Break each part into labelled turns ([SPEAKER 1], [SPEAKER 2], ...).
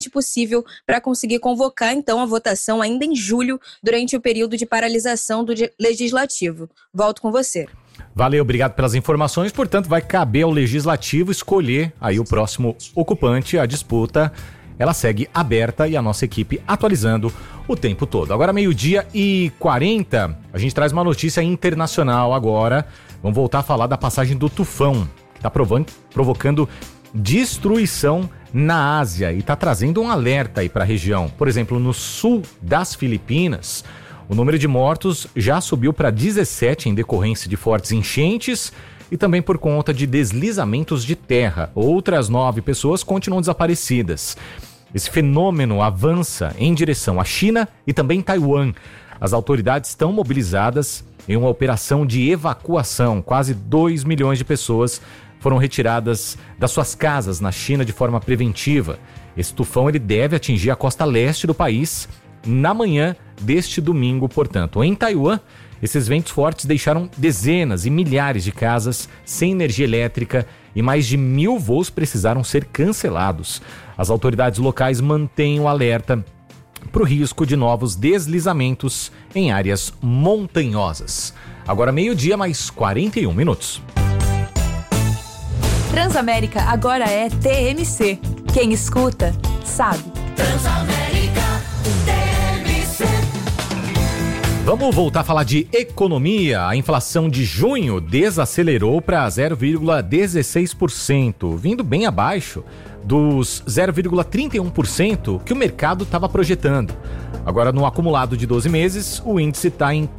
[SPEAKER 1] possível para conseguir convocar, então, a votação ainda em julho, durante o período de paralisação do Legislativo. Volto com você.
[SPEAKER 2] Valeu, obrigado pelas informações. Portanto, vai caber ao Legislativo escolher aí o próximo ocupante. A disputa, ela segue aberta e a nossa equipe atualizando o tempo todo. Agora 12h40, a gente traz uma notícia internacional agora. Vamos voltar a falar da passagem do tufão, que está provocando destruição na Ásia e está trazendo um alerta aí para a região. Por exemplo, no sul das Filipinas, o número de mortos já subiu para 17 em decorrência de fortes enchentes e também por conta de deslizamentos de terra. Outras 9 pessoas continuam desaparecidas. Esse fenômeno avança em direção à China e também Taiwan. As autoridades estão mobilizadas em uma operação de evacuação. Quase 2 milhões de pessoas foram retiradas das suas casas na China de forma preventiva. Esse tufão ele deve atingir a costa leste do país na manhã deste domingo, portanto. Em Taiwan, esses ventos fortes deixaram dezenas e milhares de casas sem energia elétrica e mais de 1.000 voos precisaram ser cancelados. As autoridades locais mantêm o alerta para o risco de novos deslizamentos em áreas montanhosas. Agora 12h mais 41 minutos.
[SPEAKER 3] Transamérica agora é TMC. Quem escuta, sabe.
[SPEAKER 4] Transamérica TMC.
[SPEAKER 2] Vamos voltar a falar de economia. A inflação de junho desacelerou para 0,16%, vindo bem abaixo dos 0,31% que o mercado estava projetando. Agora, no acumulado de 12 meses, o índice está em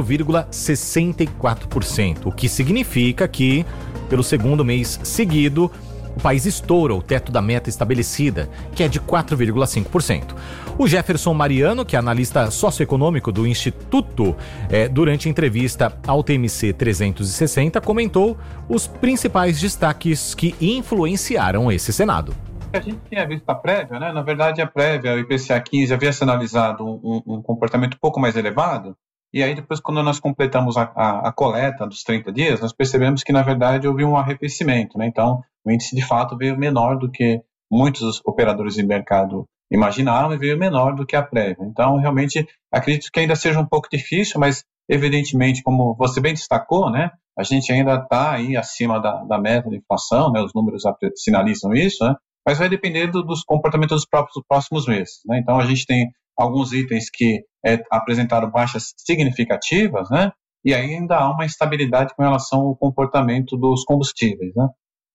[SPEAKER 2] 4,64%, o que significa que, pelo segundo mês seguido, o país estoura o teto da meta estabelecida, que é de 4,5%. O Jefferson Mariano, que é analista socioeconômico do Instituto, durante a entrevista ao TMC 360, comentou os principais destaques que influenciaram esse Senado.
[SPEAKER 5] A gente tinha visto a prévia, né? Na verdade, a prévia, o IPCA 15, havia sinalizado um comportamento um pouco mais elevado, e aí depois, quando nós completamos a coleta dos 30 dias, nós percebemos que, na verdade, houve um arrefecimento, né? Então, o índice, de fato, veio menor do que muitos operadores de mercado imaginavam e veio menor do que a prévia. Então, realmente, acredito que ainda seja um pouco difícil, mas, evidentemente, como você bem destacou, né? A gente ainda está aí acima da meta de inflação, né? Os números sinalizam isso, né? Mas vai depender dos comportamentos dos próximos meses, né? Então, a gente tem alguns itens que apresentaram baixas significativas, né? E ainda há uma instabilidade com relação ao comportamento dos combustíveis, né?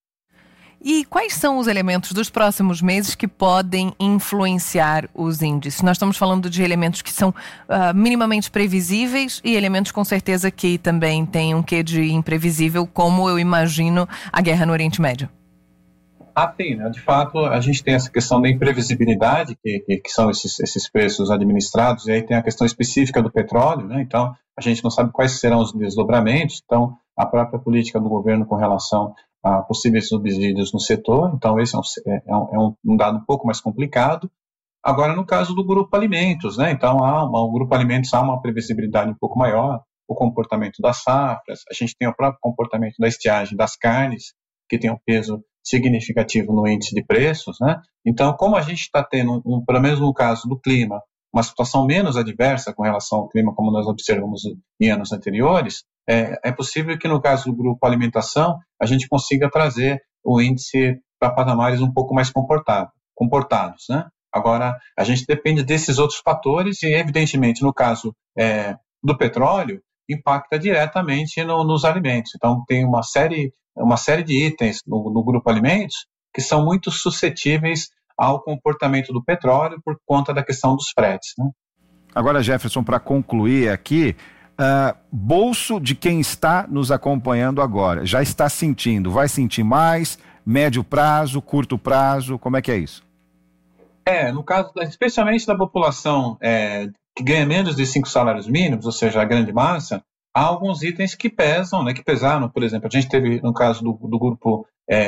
[SPEAKER 3] E quais são os elementos dos próximos meses que podem influenciar os índices? Nós estamos falando de elementos que são minimamente previsíveis e elementos com certeza que também têm um quê de imprevisível, como eu imagino a guerra no Oriente Médio.
[SPEAKER 5] Sim, né? De fato, a gente tem essa questão da imprevisibilidade, que são esses preços administrados, e aí tem a questão específica do petróleo, né? Então, a gente não sabe quais serão os desdobramentos, então, a própria política do governo com relação a possíveis subsídios no setor, então esse é um dado um pouco mais complicado. Agora, no caso do grupo alimentos, né? Então, o grupo alimentos há uma previsibilidade um pouco maior, o comportamento das safras, a gente tem o próprio comportamento da estiagem das carnes, que tem um peso significativo no índice de preços, né? Então, como a gente está tendo, pelo menos no caso do clima, uma situação menos adversa com relação ao clima, como nós observamos em anos anteriores, é possível que no caso do grupo alimentação, a gente consiga trazer o índice para patamares um pouco mais comportados, né? Agora, a gente depende desses outros fatores e, evidentemente, no caso do petróleo, impacta diretamente nos alimentos. Então, tem uma série de itens no grupo alimentos que são muito suscetíveis ao comportamento do petróleo por conta da questão dos fretes, né?
[SPEAKER 6] Agora, Jefferson, para concluir aqui, bolso de quem está nos acompanhando agora, já está sentindo, vai sentir mais, médio prazo, curto prazo, como é que é isso?
[SPEAKER 5] No caso, especialmente da população que ganha menos de 5 salários mínimos, ou seja, a grande massa, há alguns itens que pesam, né, que pesaram, por exemplo, a gente teve no caso do grupo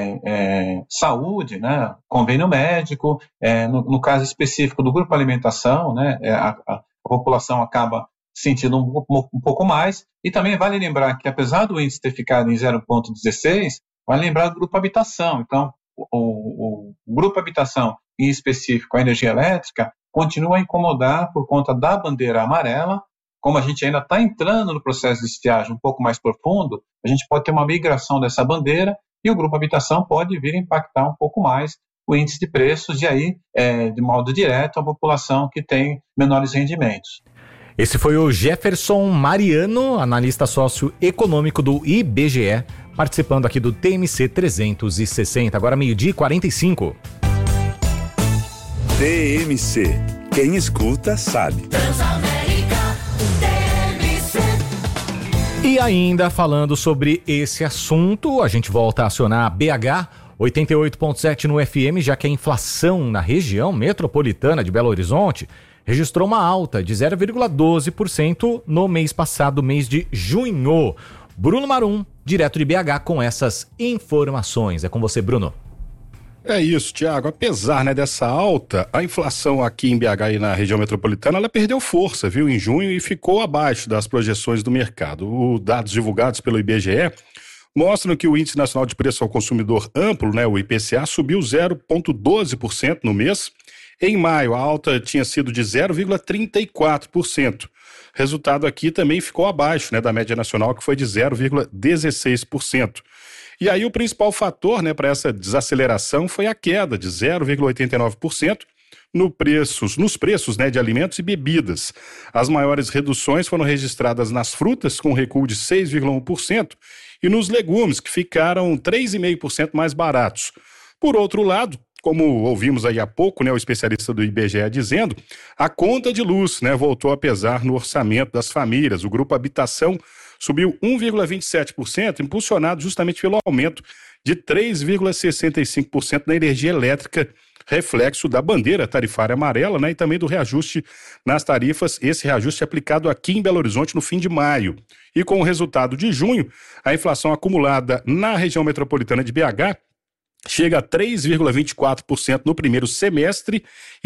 [SPEAKER 5] saúde, né, convênio médico, no caso específico do grupo alimentação, né, a população acaba sentindo um pouco mais, e também vale lembrar que apesar do índice ter ficado em 0,16, vale lembrar do grupo habitação, então o grupo habitação, em específico a energia elétrica, continua a incomodar por conta da bandeira amarela. Como a gente ainda está entrando no processo de estiagem um pouco mais profundo, a gente pode ter uma migração dessa bandeira e o grupo habitação pode vir a impactar um pouco mais o índice de preços e aí, de modo direto, a população que tem menores rendimentos.
[SPEAKER 2] Esse foi o Jefferson Mariano, analista socioeconômico do IBGE, participando aqui do TMC 360. Agora 12h45.
[SPEAKER 7] TMC. Quem escuta sabe.
[SPEAKER 2] E ainda falando sobre esse assunto, a gente volta a acionar a BH 88.7 no FM, já que a inflação na região metropolitana de Belo Horizonte registrou uma alta de 0,12% no mês passado, mês de junho. Bruno Marum, direto de BH, com essas informações. É com você, Bruno.
[SPEAKER 8] É isso, Tiago. Apesar, dessa alta, a inflação aqui em BH e na região metropolitana, ela perdeu força, viu, em junho e ficou abaixo das projeções do mercado. Os dados divulgados pelo IBGE mostram que o Índice Nacional de Preço ao Consumidor Amplo, o IPCA, subiu 0,12% no mês. Em maio, a alta tinha sido de 0,34%. Resultado aqui também ficou abaixo, da média nacional, que foi de 0,16%. E aí o principal fator, para essa desaceleração foi a queda de 0,89% nos preços, de alimentos e bebidas. As maiores reduções foram registradas nas frutas, com recuo de 6,1%, e nos legumes, que ficaram 3,5% mais baratos. Por outro lado, como ouvimos aí há pouco, o especialista do IBGE dizendo, a conta de luz, voltou a pesar no orçamento das famílias. O grupo habitação subiu 1,27%, impulsionado justamente pelo aumento de 3,65% na energia elétrica, reflexo da bandeira tarifária amarela, e também do reajuste nas tarifas, esse reajuste aplicado aqui em Belo Horizonte no fim de maio. E com o resultado de junho, a inflação acumulada na região metropolitana de BH chega a 3,24% no primeiro semestre e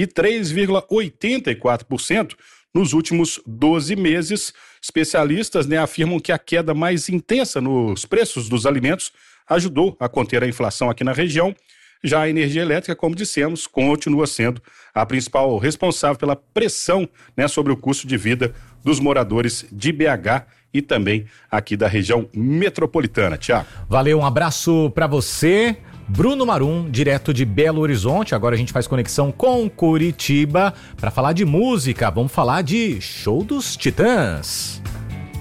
[SPEAKER 8] 3,84% nos últimos 12 meses. Especialistas afirmam que a queda mais intensa nos preços dos alimentos ajudou a conter a inflação aqui na região. Já a energia elétrica, como dissemos, continua sendo a principal responsável pela pressão sobre o custo de vida dos moradores de BH e também aqui da região metropolitana. Tiago.
[SPEAKER 2] Valeu, um abraço para você. Bruno Marum, direto de Belo Horizonte. Agora a gente faz conexão com Curitiba para falar de música. Vamos falar de Show dos Titãs.